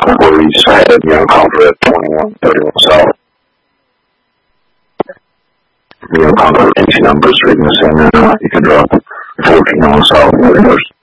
where he's headed, Concord at 2131 South. Concord AC numbers reading the same, you can drop 14 on South 31st.